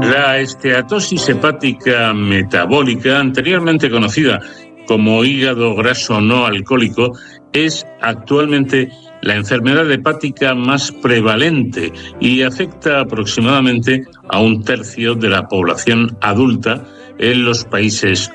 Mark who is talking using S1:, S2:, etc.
S1: La esteatosis hepática metabólica, anteriormente conocida como hígado graso no alcohólico, es actualmente la enfermedad hepática más prevalente y afecta aproximadamente a 1/3 de la población adulta en los países